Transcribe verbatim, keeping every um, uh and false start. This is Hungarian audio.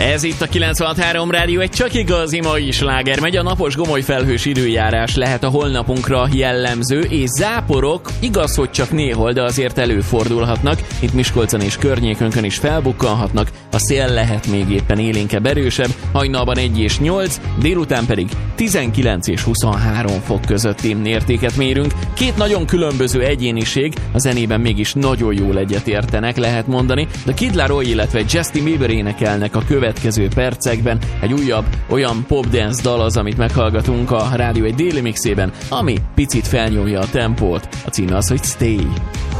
Ez itt a kilencvenhat három Rádió, egy csak igazi mai sláger. Megy a napos gomoly felhős időjárás, lehet a holnapunkra jellemző, és záporok, igaz, hogy csak néhol, de azért előfordulhatnak. Itt Miskolcon és környékünkön is felbukkanhatnak, a szél lehet még éppen élénkebb, erősebb, hajnalban egy és nyolc, délután pedig tizenkilenc és huszonhárom fok közötti értéket mérünk. Két nagyon különböző egyéniség, a zenében mégis nagyon jól egyetértenek, lehet mondani, de Kid Laroi, illetve Justin Bieber énekelnek a következő percekben. Egy újabb olyan pop-dance dal az, amit meghallgatunk a Rádió egy déli mixében, ami picit felnyomja a tempót. A címe az, hogy Stay.